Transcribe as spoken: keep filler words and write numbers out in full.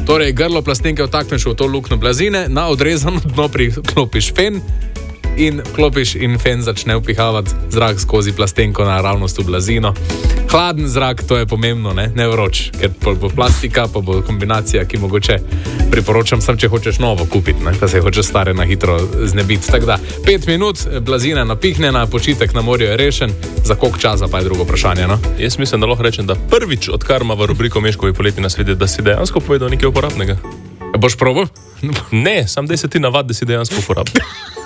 Torej, grlo plastenke vtakneš v to luknjo blazine, na odrezano dno priklopiš fen in klopiš in fen začne vpihavati zrak skozi plastenko naravnost v blazino. Hladen zrak, to je pomembno, ne, ne vroč, ker bo plastika, pa bo kombinacija, ki mogoče priporočam sam, če hočeš novo kupiti, ne, pa se hočeš stare na hitro znebiti. Tako da, pet minut, blazina napihnjena, počitek na morju je rešen, za koliko časa pa je drugo vprašanje, no? Jaz mislim, da lahko rečem, da prvič, odkar ima v rubriko Meškovi poleti na svetu, da si dejansko povedal nekaj uporabnega. Boš probal? Ne, sam daj se ti navad, da si dejansko uporabnik.